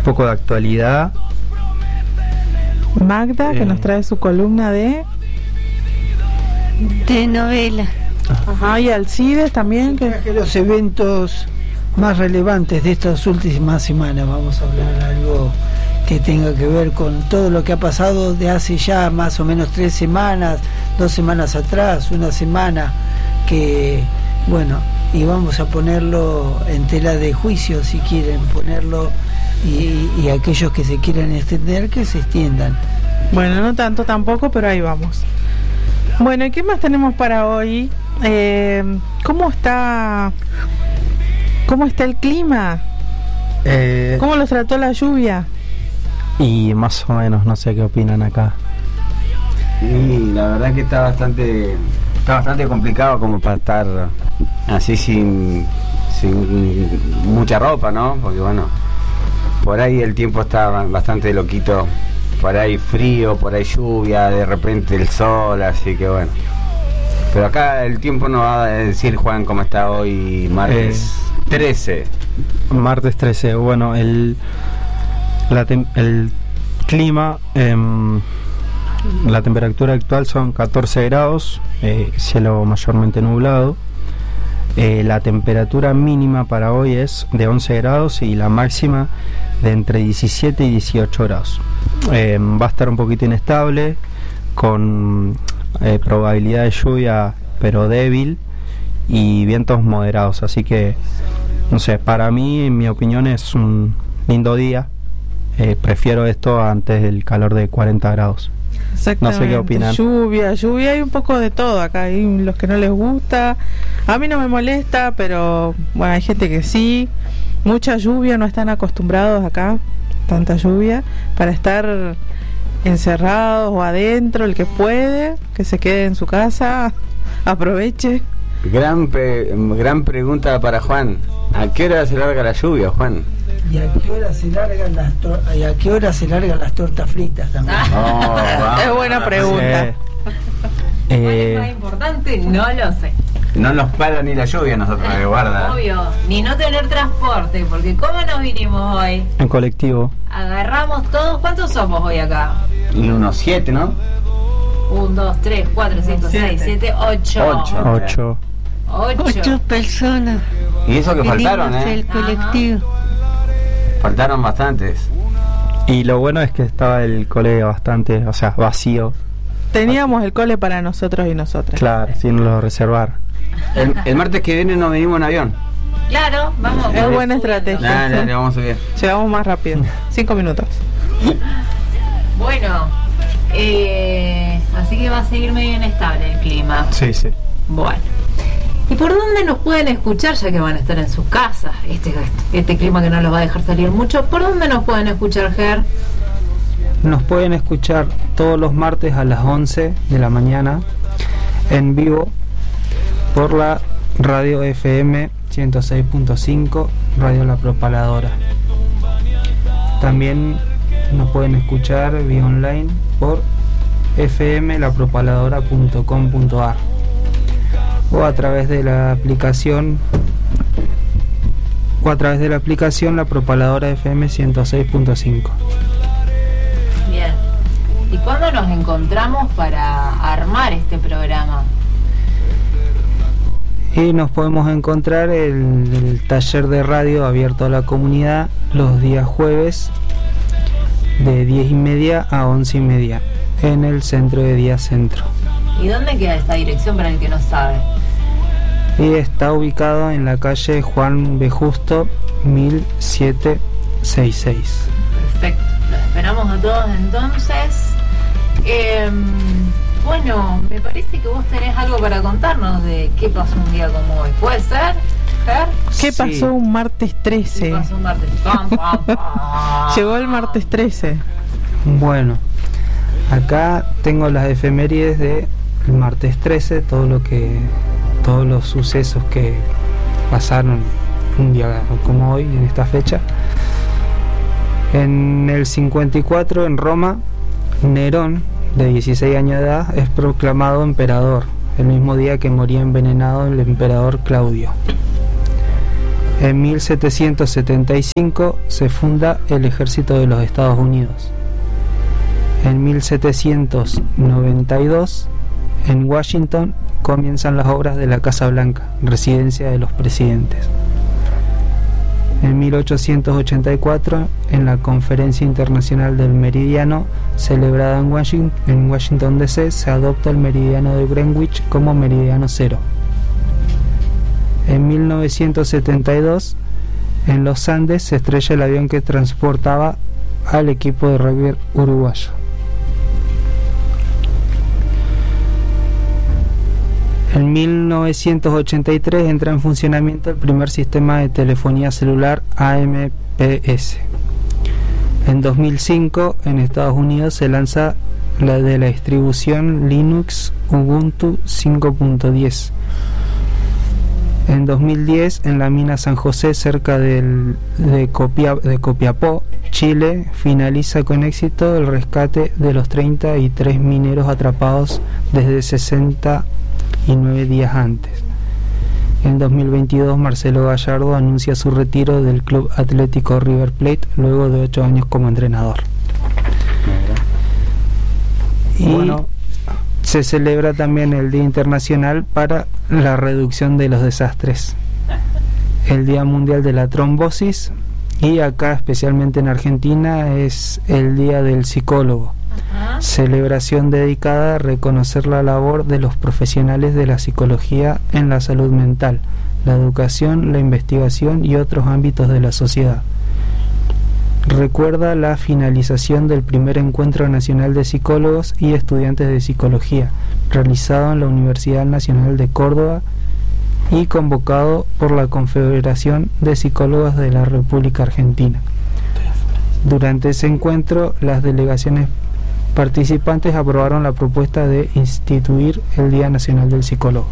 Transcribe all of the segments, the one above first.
poco de actualidad. Magda, que nos trae su columna de novela. Ajá, y Alcides también. Que los eventos más relevantes de estas últimas semanas, vamos a hablar algo que tenga que ver con todo lo que ha pasado de hace ya más o menos 3 semanas, 2 semanas atrás, una semana, que bueno, y vamos a ponerlo en tela de juicio, si quieren ponerlo, y aquellos que se quieran extender, que se extiendan. Bueno, no tanto tampoco, pero ahí vamos. Bueno, ¿y qué más tenemos para hoy? ¿Cómo está el clima? ¿Cómo los trató la lluvia? Y más o menos, no sé qué opinan acá. Y la verdad que está bastante complicado como para estar así sin mucha ropa, ¿no? Porque bueno, por ahí el tiempo está bastante loquito, por ahí frío, por ahí lluvia, de repente el sol, así que bueno. Pero acá el tiempo nos va a decir, Juan, cómo está hoy, martes 13. Martes 13, bueno, el clima, la temperatura actual son 14 grados, cielo mayormente nublado. La temperatura mínima para hoy es de 11 grados y la máxima de entre 17 y 18 grados. Va a estar un poquito inestable, con probabilidad de lluvia pero débil y vientos moderados, así que no sé, para mí, en mi opinión, es un lindo día. Prefiero esto antes del calor de 40 grados. No sé qué opinan. Lluvia, hay un poco de todo acá. Hay los que no les gusta. A mí no me molesta, pero bueno, hay gente que sí. Mucha lluvia, no están acostumbrados acá, tanta lluvia, para estar encerrados o adentro. El que puede, que se quede en su casa, aproveche. Gran pregunta para Juan. ¿A qué hora se larga la lluvia, Juan? ¿Y a qué hora se largan las tortas fritas también? Es buena pregunta. ¿Cuál es más importante? No lo sé. No nos para ni la lluvia nosotros, guarda. Obvio, ni no tener transporte, porque ¿cómo nos vinimos hoy? En colectivo. Agarramos todos. ¿Cuántos somos hoy acá? Y unos 7, ¿no? 1, 2, 3, 4, 5, 6, 7, 8. 8 personas. Y eso que faltaron, el colectivo. Faltaron bastantes. Y lo bueno es que estaba el cole bastante, o sea, vacío. Teníamos el cole para nosotros y nosotras. Claro, sin lo reservar. El martes que viene nos venimos en avión. Claro, vamos. Es buena estrategia. Dale, vamos a subir. Llegamos más rápido. 5 minutos. Bueno, así que va a seguir medio inestable el clima. Sí. Bueno. ¿Y por dónde nos pueden escuchar, ya que van a estar en sus casas? Este clima que no los va a dejar salir mucho. ¿Por dónde nos pueden escuchar, Ger? Nos pueden escuchar todos los martes a las 11 de la mañana en vivo por la radio FM 106.5, Radio La Propaladora. También nos pueden escuchar vía online por fmlapropaladora.com.ar o a través de la aplicación La Propaladora FM 106.5. Bien. ¿Y cuándo nos encontramos para armar este programa? Y nos podemos encontrar el taller de radio abierto a la comunidad los días jueves de 10:30 a 11:30 en el centro de Día Centro. ¿Y dónde queda esta dirección para el que no sabe? Y está ubicado en la calle Juan B. Justo 1766. Perfecto, los esperamos a todos entonces. Bueno, me parece que vos tenés algo para contarnos de qué pasó un día como hoy. ¿Puede ser, Ger? ¿Qué pasó un martes 13? ¿Qué pasó un martes? Llegó el martes 13. Bueno, acá tengo las efemérides del martes 13, todos los sucesos que pasaron un día como hoy, en esta fecha. En el 54, en Roma, Nerón, de 16 años de edad, es proclamado emperador, el mismo día que moría envenenado el emperador Claudio. En 1775 se funda el Ejército de los Estados Unidos. En 1792, en Washington, comienzan las obras de la Casa Blanca, residencia de los presidentes. En 1884, en la Conferencia Internacional del Meridiano, celebrada en Washington DC, se adopta el meridiano de Greenwich como meridiano cero. En 1972, en los Andes, se estrella el avión que transportaba al equipo de rugby uruguayo. En 1983 entra en funcionamiento el primer sistema de telefonía celular AMPS. En 2005, en Estados Unidos, se lanza la de la distribución Linux Ubuntu 5.10. En 2010, en la mina San José, cerca de Copiapó, Chile, finaliza con éxito el rescate de los 33 mineros atrapados desde 69 días antes. En 2022, Marcelo Gallardo anuncia su retiro del Club Atlético River Plate luego de 8 años como entrenador. Y bueno, se celebra también el Día Internacional para la Reducción de los Desastres, el Día Mundial de la Trombosis, y acá, especialmente en Argentina, es el Día del Psicólogo. Celebración dedicada a reconocer la labor de los profesionales de la psicología en la salud mental, la educación, la investigación y otros ámbitos de la sociedad. Recuerda la finalización del primer Encuentro Nacional de Psicólogos y Estudiantes de Psicología, realizado en la Universidad Nacional de Córdoba y convocado por la Confederación de Psicólogos de la República Argentina. Durante ese encuentro, las delegaciones participantes aprobaron la propuesta de instituir el Día Nacional del Psicólogo.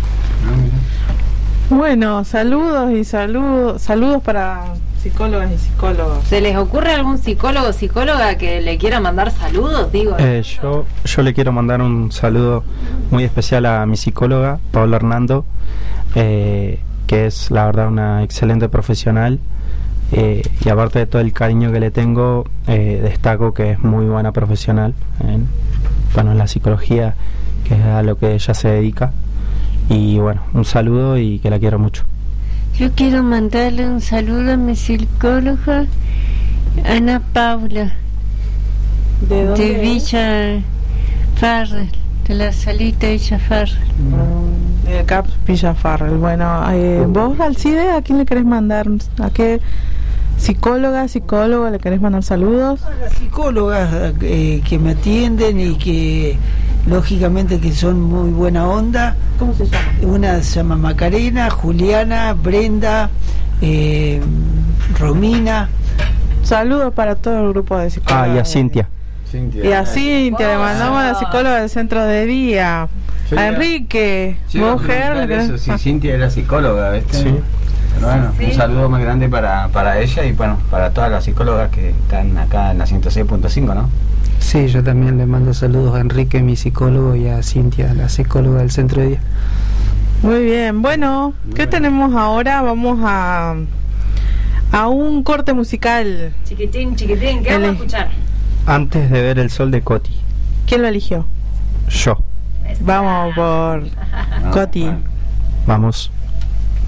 Bueno, saludos y saludos para psicólogas y psicólogos. ¿Se les ocurre algún psicólogo o psicóloga que le quiera mandar saludos? Digo, yo le quiero mandar un saludo muy especial a mi psicóloga, Paula Hernando, que es la verdad una excelente profesional. Y aparte de todo el cariño que le tengo, destaco que es muy buena profesional en la psicología, que es a lo que ella se dedica. Y bueno, un saludo y que la quiero mucho. Yo quiero mandarle un saludo a mi psicóloga Ana Paula, de Villa Farrell, de la salita de Villa Farrell. De CAPS Villa Farrell. Bueno, vos, Alcide, ¿a quién le querés mandar? ¿A qué psicólogo le querés mandar saludos? A las psicólogas que me atienden y que lógicamente que son muy buena onda. ¿Cómo se llama? Una se llama Macarena, Juliana, Brenda, Romina. Saludos para todo el grupo de psicólogos. Y a Cintia. Y a Cintia, le mandamos a la psicóloga del centro de día. A Enrique, mujer. Sí, Cintia era psicóloga, ¿viste? Sí. Pero bueno, un saludo muy grande para ella y bueno, para todas las psicólogas que están acá en la 106.5, ¿no? Sí, yo también le mando saludos a Enrique, mi psicólogo, y a Cintia, la psicóloga del centro de día. Muy bien, bueno, ¿qué tenemos ahora? Vamos a un corte musical. Chiquitín, ¿qué vamos a escuchar? Antes de ver el sol de Coti. ¿Quién lo eligió? Yo. Vamos por Coti. Vamos.